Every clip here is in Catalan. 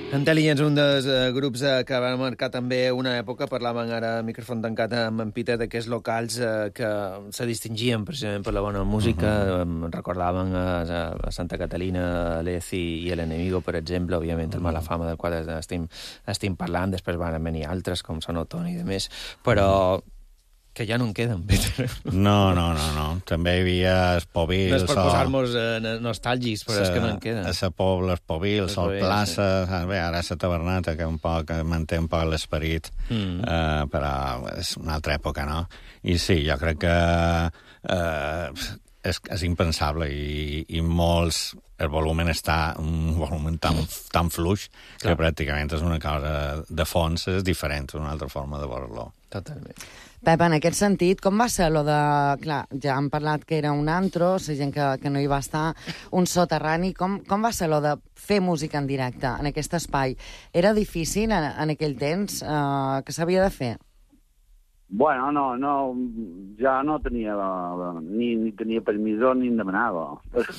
Intel·ligence, un dels grups que va marcar també una època, parlaven ara a micròfon tancat amb en Peter d'aquests locals que se distingien precisament per la bona música. Recordaven a Santa Catalina, a Lez i a l'Enemigo, per exemple, òbviament el Mala Fama del qual estem parlant. Després van venir altres, com Sant Otoni i demés, però que ja no en queden, Peter. No. També hi havia els Povils... No és per posar-nos nostàlgics, però és que no en queden. A la Pobla, els Povils, el Plaça... Bé, ara la Tavernata, que un poc manté un poc l'esperit, però és una altra època, no? I sí, jo crec que és impensable i molts... El volum està un volum tan fluix que pràcticament és una cosa de fons, és diferent, una altra forma de veure-lo. Totalment. Pep, en aquest sentit, com va ser lo de... Clar, ja hem parlat que era un antro, la gent que no hi va estar, un soterrani. Com va ser lo de fer música en directe en aquest espai? Era difícil en aquell temps? Què s'havia de fer? Bueno, no, ja no tenia ni tenia permís ni em demanava.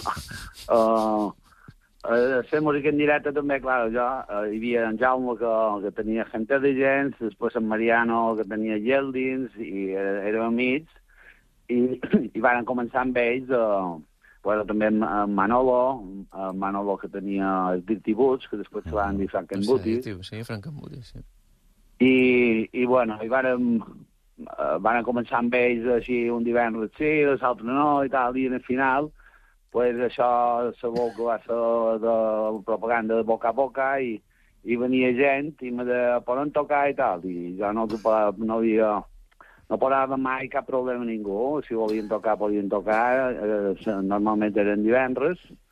Fer música en directe també, clar, hi havia en Jaume que tenia Intel·ligence, després en Mariano que tenia Yeldins, i érem amics, i van començar amb ells, també amb Manolo que tenia els Dirty Boots, que després se van dir Frankenbooty. Sí, Frankenbooty, sí. I van començar amb ells així un divendres sí, l'altre no, i tal, i al final pues això sabó que va ser de propaganda de boca a boca i venia gent i me poden tocar i tal, i jo no posava mai cap problema a ningú. Si volien tocar, podien tocar, normalment eren divendres,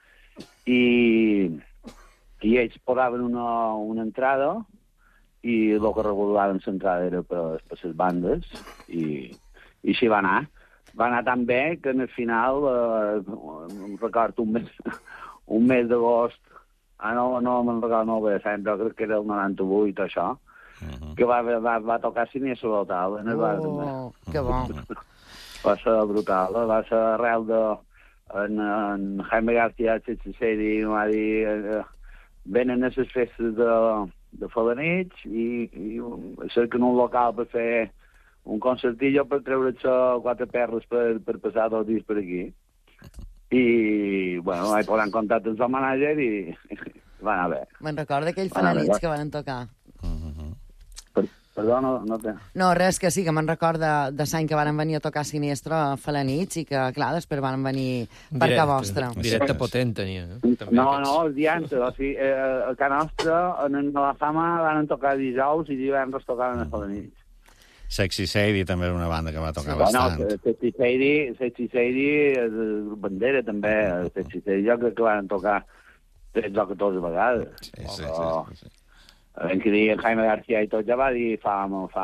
i ells posaven una entrada, i el que regulaven l'entrada era per les bandes, i així va anar. Va anar tan bé que al final, recordo un mes d'agost, no me'n recordo molt bé, però crec que era el 98, això, que va tocar Siniestro Total en el bar també. Que bo. Va ser brutal, va ser arrel en Jaime García Checheseri, va dir, venen a les festes de Falanich i cerquen un local per fer un concertillo per treure'ns 4 perles per passar 2 dies per aquí. I, bueno, vaig posar en contacte amb el manager i va anar bé. Me'n recordo aquell Falanich que van tocar. Perdó, no té... No, res, que sí, que me'n recordo de l'any que van venir a tocar Siniestro a Falanich i que, clar, després van venir per casa vostra. Directe potent tenia. No, el dia antes, o sigui, a casa nostra, en la Fama, van tocar dijous i divendres tocaven a Falanich. Sexy Sadie també era una banda que va tocar bastant. No, Sexy Sadie és bandera també. Sexy Sadie jo crec que van tocar 13 o 14 vegades. Sí. En què dir, Jaime García i tot ja va dir fa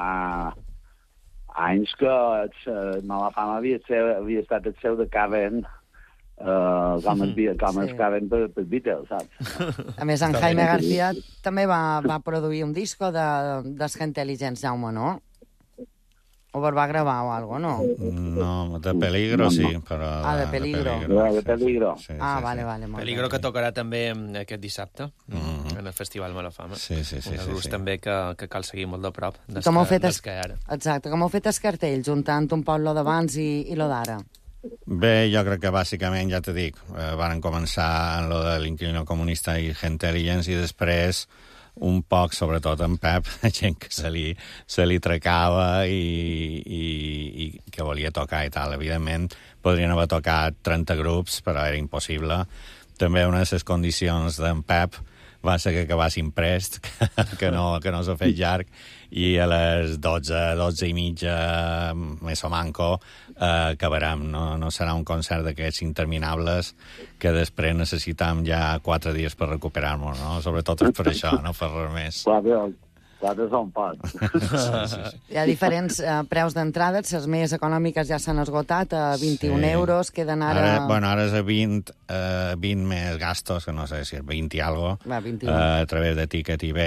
anys que Mala Fama havia estat el seu de Caven, com es Caven per Beatles, saps? A més, en Jaime García també va produir un disco de Intel·ligence, Jaume, no? O va gravar o algo, no? No, de Peligro sí, però... De Peligro. De Peligro. Sí, vale. Peligro que tocarà també aquest dissabte en el Festival Mala Fama. Sí. Un grup també que cal seguir molt de prop des que ara. Exacte, com heu fet els cartells, juntant un poc lo d'abans i lo d'ara? Bé, jo crec que bàsicament, ja t'ho dic, van començar en lo de l'Inquilino Comunista i Intel·ligence i després un poc, sobretot en Pep, gent que se li tracava i que volia tocar i tal. Evidentment, podrien haver tocat 30 grups, però era impossible. També una de les condicions d'en Pep va ser que acabassin prest, que no s'ha fet llarg, i a les 12 i mitja, més o manco, acabarem. No serà un concert d'aquests interminables que després necessitam ja 4 dies per recuperar-nos, no? Sobretot és per això, no per res més. 4 són pocs. Sí. Hi ha diferents preus d'entrada, les més econòmiques ja s'han esgotat, a 21 euros, queden ara... Ara és a 20 més gastos, que no sé si és 20 i algo, a través de Ticket i bé,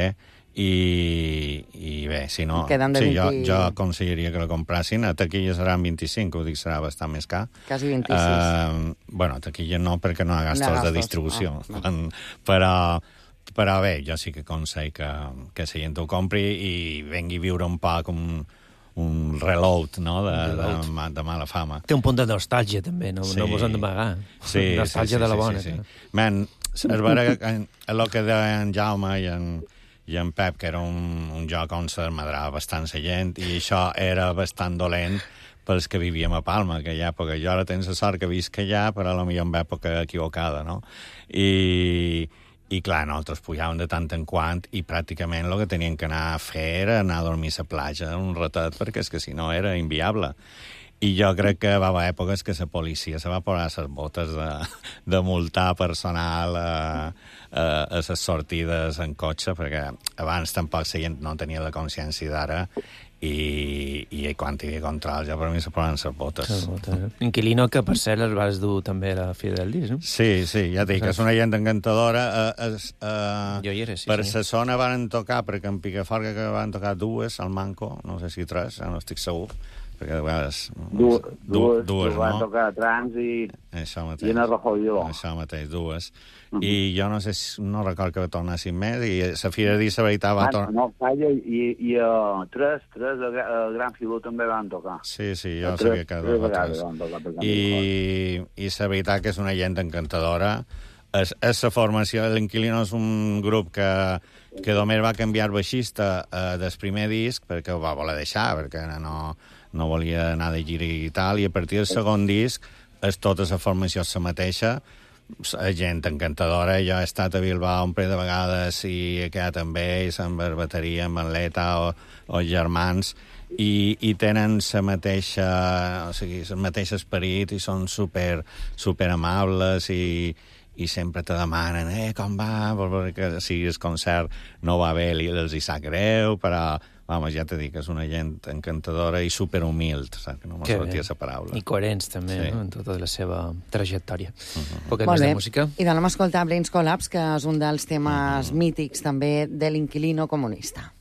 i bé, si no... Jo aconsellaria que la comprassin. A taquilla seran 25, ho dic, serà bastant més car. Quasi 26. A taquilla no, perquè no hi ha gastos de distribució. Però Però bé, jo sí que aconsell que la gent ho compri i vengui a viure un poc un reload, no?, de mala fama. Té un punt de nostàlgia, també, no mos hem d'amagar. Sí, nostàlgia de la bona. Sí. Man, és vera que el que deia en Jaume i en Pep, que era un joc on s'armadrava bastant la gent, i això era bastant dolent pels que vivíem a Palma, que aquella època. Jo ara tens la sort que visc allà, però potser en època equivocada, no? I clar, nosaltres pujàvem de tant en quant i pràcticament el que tenien que anar a fer era anar a dormir a la platja un ratet, perquè és que si no era inviable. I jo crec que va haver èpoques que la policia se va posar les botes de multar personal a les sortides en cotxe, perquè abans tampoc la gent no tenia la consciència d'ara i quan hi havia control ja per mi se posen les botes. Inquilino, que per cert el vas dur també a la fi del disc, no? Sí, ja dic, és una gent encantadora. Jo hi era, sí. Per la zona van tocar, perquè en Picaforca que van tocar dues, al Manco, no sé si tres, no estic segur, perquè de vegades... Dues van tocar a Trans i en el Rajoy. Això mateix, dues. I jo no sé, no record que tornessin més, i la Fira de la veritat va tornar... No, falla, i tres, el Gran Filó també van tocar. Sí, jo sabia que tres. I la veritat que és una gent encantadora. És la formació, l'Inquilino és un grup que només va canviar baixista del primer disc, perquè ho va voler deixar, perquè no volia anar de gira i tal, i a partir del segon disc és tota la formació la mateixa, gent encantadora. Jo he estat a Bilbao un parell de vegades i aquest també, i amb la bateria, amb en Leta o germans, i tenen la mateixa, o sigui, el mateix esperit i són super amables i sempre te demanen com va, perquè si el concert no va bé els hi sap greu, però ja t'he dit que és una gent encantadora i superhumil, saps? Que no m'ha sortit la paraula. I coherents, també, sí, no?, en tota la seva trajectòria. Molt bé. De música. I anem a escoltar Brains Collapse, que és un dels temes mítics, també, de l'Inquilino comunista.